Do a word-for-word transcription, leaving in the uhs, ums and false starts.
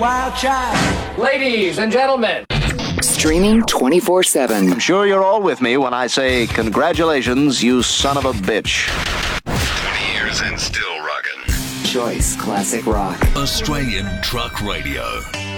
wild child. Ladies and gentlemen. Streaming twenty-four seven. I'm sure you're all with me when I say congratulations, you son of a bitch. twenty years and still rockin'. Choice Classic Rock. Australian Truck Radio.